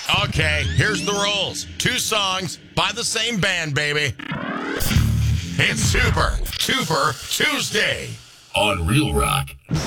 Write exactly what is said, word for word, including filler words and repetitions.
Okay, here's the rules. Two songs by the same band, baby. It's Super Tuper Tuesday on Real Rock